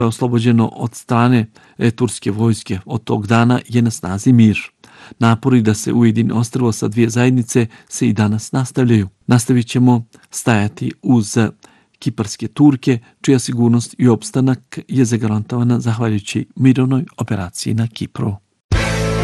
oslobođeno od strane turske vojske. Od tog dana je na snazi mir. Napori da se ujedini ostrvo sa dvije zajednice se i danas nastavljaju. Nastavit ćemo stajati uz kiparske Turke, čija sigurnost i opstanak je zagarantovana zahvaljujući mirovnoj operaciji na Kipru.